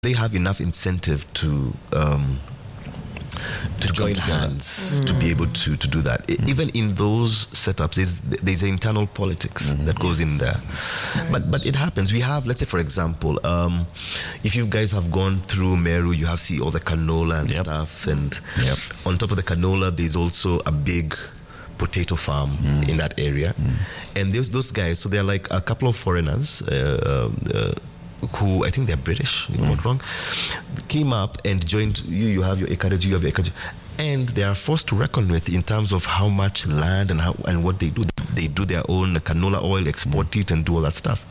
they have enough incentive to join hands to be able to do that. Even in those setups, there's internal politics that goes in there. Right. But it happens. We have, let's say, for example, if you guys have gone through Meru, you have see all the canola and stuff, and on top of the canola, there's also a big potato farm in that area. And there's those guys, so they're like a couple of foreigners who I think they're British, if I'm not wrong, came up and joined. You have your acreage, you have your acreage, and they are forced to reckon with in terms of how much land and what they do. They do their own canola oil, export it, and do all that stuff.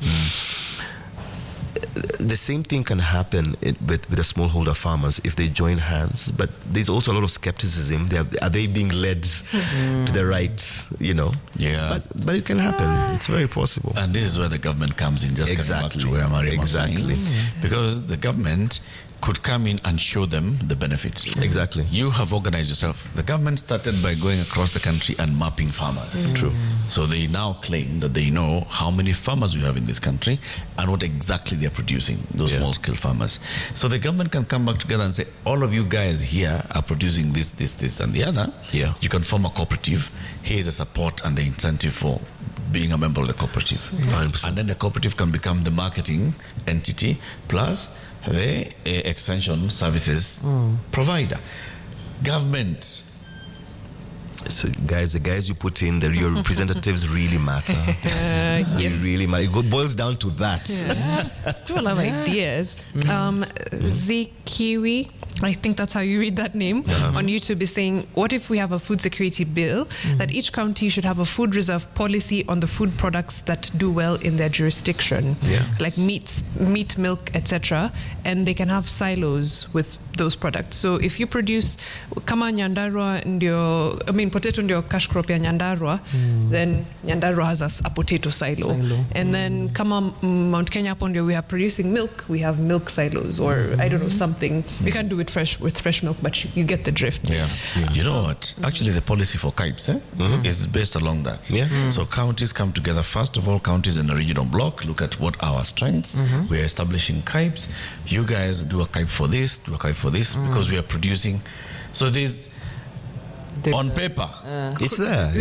The same thing can happen with the smallholder farmers if they join hands, but there's also a lot of skepticism. Are they being led to the right, Yeah. But it can happen. It's very possible. And this is where the government comes in, just coming back to where Mariam was saying. Because the government could come in and show them the benefits. Exactly. You have organized yourself. The government started by going across the country and mapping farmers. True. So they now claim that they know how many farmers we have in this country and what exactly they're producing, those small-scale farmers. So the government can come back together and say, all of you guys here are producing this, and the other. Yeah. You can form a cooperative. Here's the support and the incentive for being a member of the cooperative. 100%. And then the cooperative can become the marketing entity plus the extension services provider. Government. So guys, the guys you put in, your representatives really matter. They really matter. It boils down to that. Do a lot of ideas. Zikiwi, I think that's how you read that name, on YouTube is saying, what if we have a food security bill that each county should have a food reserve policy on the food products that do well in their jurisdiction, like meat, milk, etc., and they can have silos with those products. So if you produce kama Nyandarua potato ndio cash crop ya Nyandarua, then Nyandarua has a potato silo. And then kama Mount Kenya hapo ndio we are producing milk, we have milk silos, or I don't know, something. We can't do it with fresh milk, but you get the drift. You know what? Actually, the policy for KIPES is based along that. So counties come together. First of all, counties in the regional block look at what our strengths. We are establishing KIPES. You guys do a KIPE for this, do a KIPE for this, because we are producing. So there's on paper, it's there.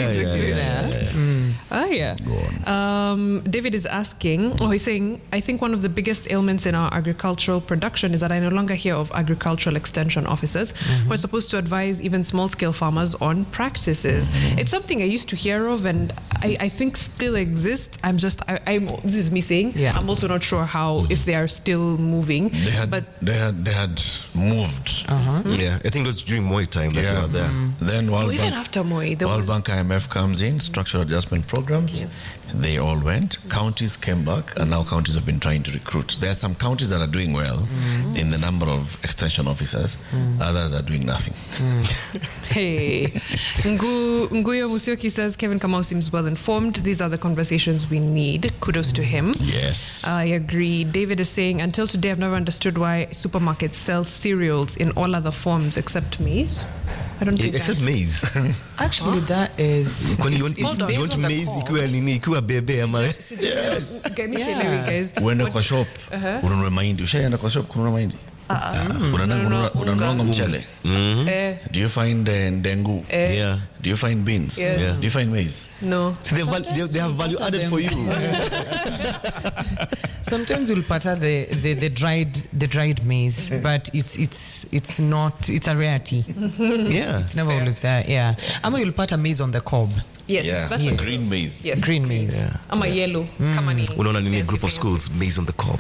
Go on. David is asking, he's saying, I think one of the biggest ailments in our agricultural production is that I no longer hear of agricultural extension officers who are supposed to advise even small-scale farmers on practices. It's something I used to hear of, and I think still exists. This is me saying, I'm also not sure how, if they are still moving. They had moved. Yeah, I think it was during Moi time that they were there. Then World Bank, after Moi, World Bank IMF comes in, structural adjustment programs. They all went. Counties came back, and now counties have been trying to recruit. There are some counties that are doing well in the number of extension officers. Others are doing nothing. Hey, Nguyo Musyoki says Kevin Kamau seems well informed. These are the conversations we need. Kudos to him. Yes, I agree. David is saying, until today, I've never understood why supermarkets sell cereals in all other forms except maize. I don't think except maize. Actually, that is. When you want maize, ikiwa bebe ama. Yes. Guys. Uende kwa shop, ununue mahindi. Ushaenda kwa shop kununua mahindi? Unanunua mchele. Do you find ndengu? Do you find beans? Yes. Do you find maize? No. So they have value added for you. Sometimes you'll pata the dried maize, but it's not, it's a rarity. It's never always there. Ama you'll pata maize on the cob. Yes, that's green maize. Yes. Green maize. Ama yellow. Kama ni. Unaona nini a group of schools maize on the cob.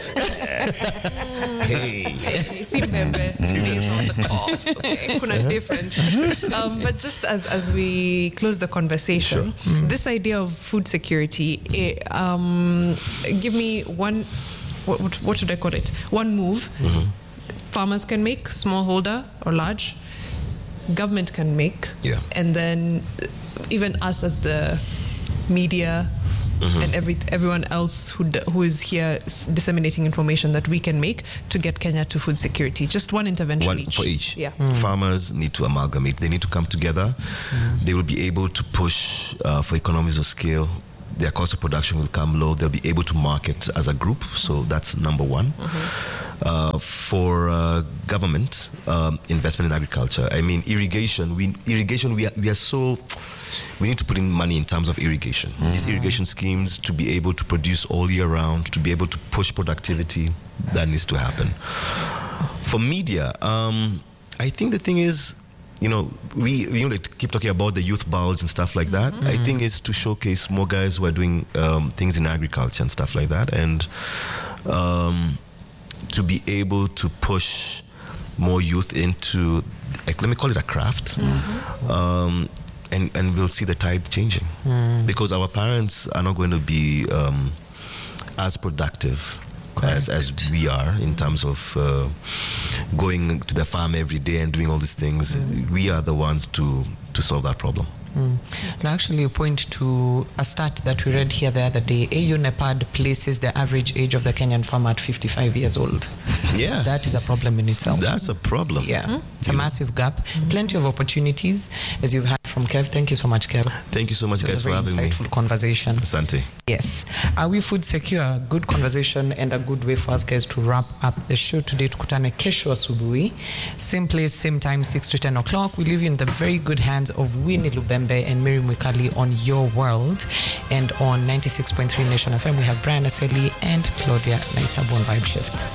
Hey. Maize on the cob. Okay, kuna difference. But just as we close the conversation, this idea of food security, give me one, what should I call it? One move farmers can make, smallholder or large, government can make, and then even us as the media and everyone else who is here disseminating information that we can make to get Kenya to food security. Just one intervention each. For each. Farmers need to amalgamate. They need to come together. They will be able to push for economies of scale. Their cost of production will come low. They'll be able to market as a group. So that's number one. for government investment in agriculture. I mean, irrigation. We are so. We need to put in money in terms of irrigation. These irrigation schemes to be able to produce all year round, to be able to push productivity, that needs to happen. For media, I think the thing is, we keep talking about the youth bulge and stuff like that. I think it's to showcase more guys who are doing things in agriculture and stuff like that, and to be able to push more youth into, let me call it a craft. And we'll see the tide changing because our parents are not going to be as productive as we are in terms of going to the farm every day and doing all these things. We are the ones to solve that problem. And actually, you point to a stat that we read here the other day. AU NEPAD places the average age of the Kenyan farmer at 55 years old. Yeah. That is a problem in itself. That's a problem. Yeah. It's a massive gap. Plenty of opportunities, as you've heard from Kev. Thank you so much, Kev. Thank you so much, guys, for having me. Insightful conversation. Asante. Yes. Are we food secure? Good conversation and a good way for us guys to wrap up the show today. Tukutane kesho asubuhi. Same place, same time, 6 to 10 o'clock. We leave you in the very good hands of Winnie Lubembe and Mary Mwikali on Your World. And on 96.3 Nation FM, we have Brian Aseli and Claudia Naisabu on Vibe Shift.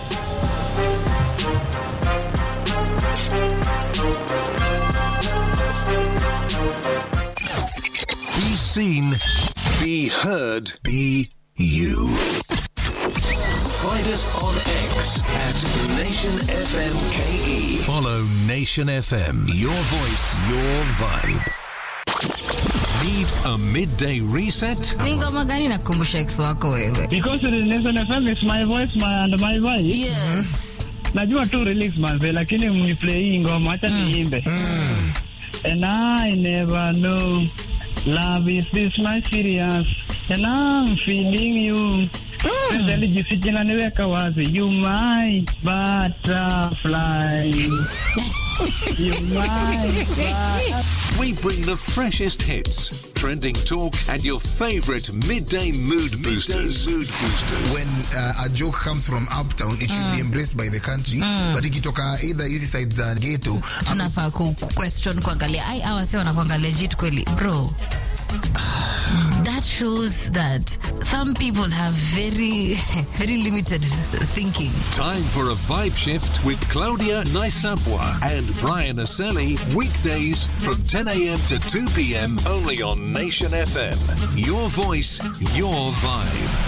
Be seen, be heard, be you. Find us on X at Nation FM KE. Follow Nation FM. Your voice, your vibe. Need a midday reset? Ngoma gani nakumbusha ex wako wewe? Because it is Nation FM, it's my voice and my vibe. Yes. Najua tu release manze, lakini mniplay hii ngoma acha niimbe. And I never know love is this my serious, and I'm feeling you. You my butterfly. You my butterfly. We bring the freshest hits, trending talk, and your favorite midday mood boosters. When a joke comes from uptown, it should be embraced by the country. But ikitoka either easy sides and ghetto, tunafaa question kuangalia ai hawa sio wanakuanga legit kweli bro. That shows that some people have very limited thinking. Time for a vibe shift with Claudia Naisabwa and Brian Aseli, weekdays from 10 a.m. to 2 p.m. only on Nation FM. Your voice, your vibe.